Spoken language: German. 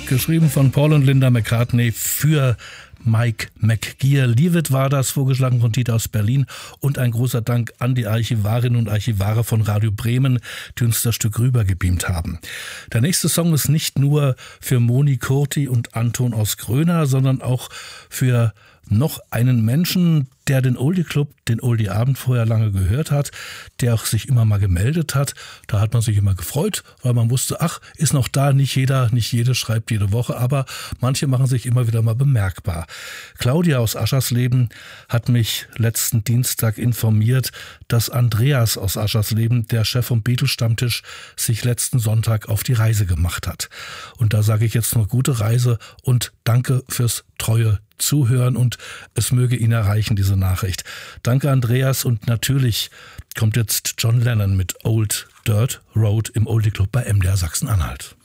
geschrieben von Paul und Linda McCartney für Mike McGear. Leave It war das, vorgeschlagen von Dieter aus Berlin. Und ein großer Dank an die Archivarinnen und Archivare von Radio Bremen, die uns das Stück rübergebeamt haben. Der nächste Song ist nicht nur für Moni Kurti und Anton aus Gröna, sondern auch für noch einen Menschen, der den Oldie Club, den Oldie Abend vorher lange gehört hat, der auch sich immer mal gemeldet hat. Da hat man sich immer gefreut, weil man wusste, ach, ist noch da, nicht jede schreibt jede Woche, aber manche machen sich immer wieder mal bemerkbar. Claudia aus Aschersleben hat mich letzten Dienstag informiert, dass Andreas aus Aschersleben, der Chef vom Beatles-Stammtisch, sich letzten Sonntag auf die Reise gemacht hat. Und da sage ich jetzt nur gute Reise und danke fürs treue Zuhören und es möge ihn erreichen, diese Nachricht. Danke, Andreas, und natürlich kommt jetzt John Lennon mit Old Dirt Road im Oldie Club bei MDR Sachsen-Anhalt.